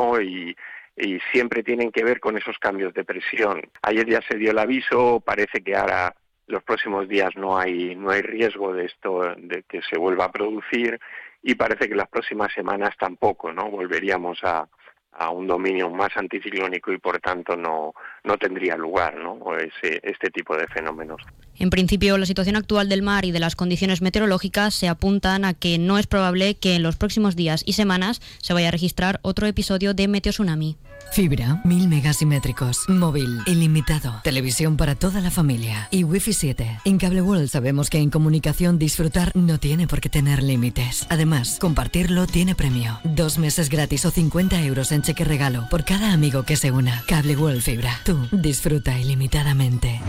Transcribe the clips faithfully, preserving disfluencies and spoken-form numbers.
¿no? Y, y siempre tienen que ver con esos cambios de presión. Ayer ya se dio el aviso, parece que ahora los próximos días no hay no hay riesgo de esto, de que se vuelva a producir, y parece que las próximas semanas tampoco, ¿no? Volveríamos a, a un dominio más anticiclónico y por tanto no no tendría lugar, ¿no? Ese, este tipo de fenómenos. En principio, la situación actual del mar y de las condiciones meteorológicas se apuntan a que no es probable que en los próximos días y semanas se vaya a registrar otro episodio de meteotsunami. Fibra, mil megasimétricos, móvil, ilimitado, televisión para toda la familia y Wi-Fi siete. En Cable World sabemos que en comunicación disfrutar no tiene por qué tener límites. Además, compartirlo tiene premio. Dos meses gratis o cincuenta euros en cheque regalo por cada amigo que se una. Cable World Fibra. Tú disfruta ilimitadamente.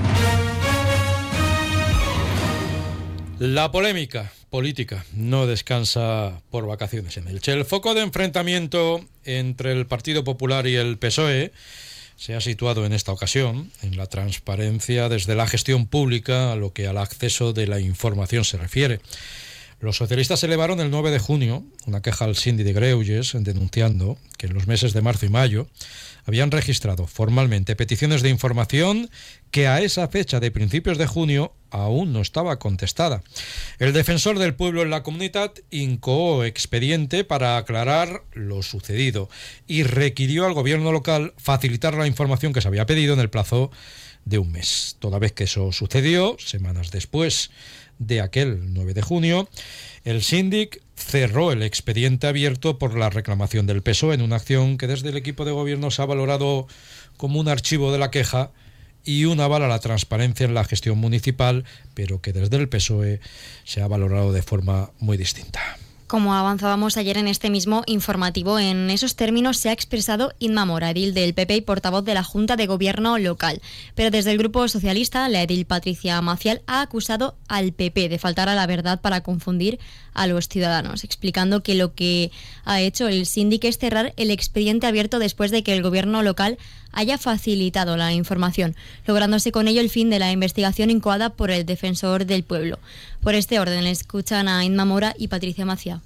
La polémica política no descansa por vacaciones en Elche. El foco de enfrentamiento entre el Partido Popular y el P S O E se ha situado en esta ocasión en la transparencia desde la gestión pública a lo que al acceso de la información se refiere. Los socialistas elevaron el nueve de junio una queja al síndic de Greuges denunciando que en los meses de marzo y mayo habían registrado formalmente peticiones de información que a esa fecha de principios de junio aún no estaba contestada. El defensor del pueblo en la comunidad incoó expediente para aclarar lo sucedido y requirió al gobierno local facilitar la información que se había pedido en el plazo de un mes. Toda vez que eso sucedió, semanas después de aquel nueve de junio, el síndic cerró el expediente abierto por la reclamación del P S O E en una acción que desde el equipo de gobierno se ha valorado como un archivo de la queja y un aval a la transparencia en la gestión municipal, pero que desde el P S O E se ha valorado de forma muy distinta. Como avanzábamos ayer en este mismo informativo, en esos términos se ha expresado Inma Mora, edil del P P y portavoz de la Junta de Gobierno local. Pero desde el Grupo Socialista, la edil Patricia Maciel ha acusado al P P de faltar a la verdad para confundir a los ciudadanos, explicando que lo que ha hecho el síndic es cerrar el expediente abierto después de que el Gobierno local haya facilitado la información, lográndose con ello el fin de la investigación incoada por el defensor del pueblo. Por este orden, le escuchan a Inma Mora y Patricia Maciel.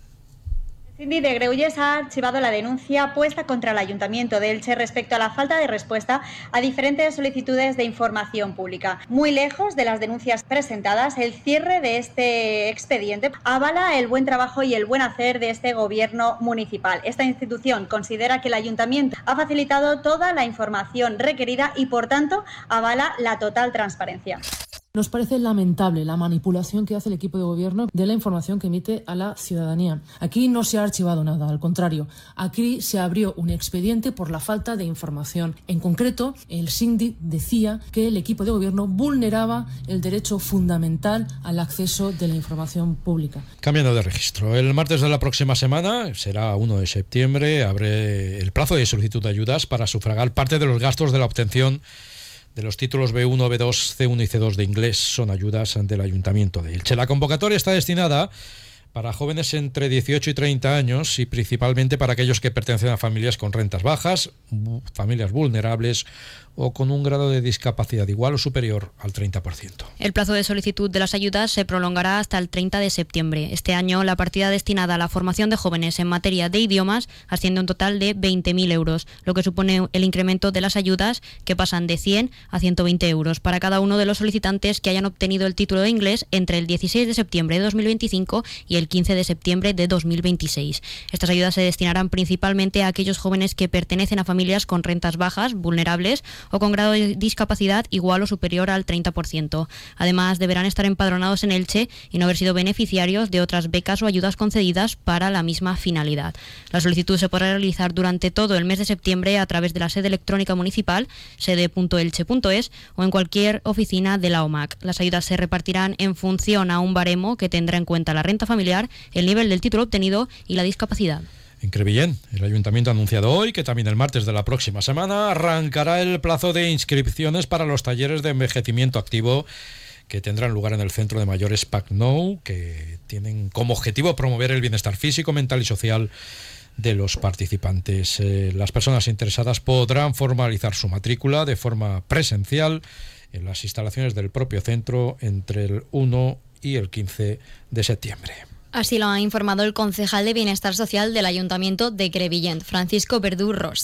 El síndic de Greuges ha archivado la denuncia puesta contra el Ayuntamiento de Elche respecto a la falta de respuesta a diferentes solicitudes de información pública. Muy lejos de las denuncias presentadas, el cierre de este expediente avala el buen trabajo y el buen hacer de este gobierno municipal. Esta institución considera que el Ayuntamiento ha facilitado toda la información requerida y, por tanto, avala la total transparencia. Nos parece lamentable la manipulación que hace el equipo de gobierno de la información que emite a la ciudadanía. Aquí no se ha archivado nada, al contrario, aquí se abrió un expediente por la falta de información. En concreto, el síndic decía que el equipo de gobierno vulneraba el derecho fundamental al acceso de la información pública. Cambiando de registro, el martes de la próxima semana, será uno de septiembre, abre el plazo de solicitud de ayudas para sufragar parte de los gastos de la obtención de los títulos B uno, B dos, C uno y C dos de inglés. Son ayudas del Ayuntamiento de Elche. La convocatoria está destinada para jóvenes entre dieciocho y treinta años y principalmente para aquellos que pertenecen a familias con rentas bajas, familias vulnerables o con un grado de discapacidad igual o superior al treinta por ciento. El plazo de solicitud de las ayudas se prolongará hasta el treinta de septiembre. Este año la partida destinada a la formación de jóvenes en materia de idiomas asciende a un total de veinte mil euros, lo que supone el incremento de las ayudas que pasan de cien a ciento veinte euros para cada uno de los solicitantes que hayan obtenido el título de inglés entre el dieciséis de septiembre de dos mil veinticinco y el quince de septiembre de dos mil veintiséis. Estas ayudas se destinarán principalmente a aquellos jóvenes que pertenecen a familias con rentas bajas, vulnerables o con grado de discapacidad igual o superior al treinta por ciento. Además, deberán estar empadronados en Elche y no haber sido beneficiarios de otras becas o ayudas concedidas para la misma finalidad. La solicitud se podrá realizar durante todo el mes de septiembre a través de la sede electrónica municipal, sede punto elche punto es, o en cualquier oficina de la O M A C. Las ayudas se repartirán en función a un baremo que tendrá en cuenta la renta familiar, el nivel del título obtenido y la discapacidad. En Crevillent, el Ayuntamiento ha anunciado hoy que también el martes de la próxima semana arrancará el plazo de inscripciones para los talleres de envejecimiento activo que tendrán lugar en el Centro de Mayores P A C N O U, que tienen como objetivo promover el bienestar físico, mental y social de los participantes. Eh, las personas interesadas podrán formalizar su matrícula de forma presencial en las instalaciones del propio centro entre el uno y el quince de septiembre. Así lo ha informado el concejal de Bienestar Social del Ayuntamiento de Crevillent, Francisco Verdú Ros.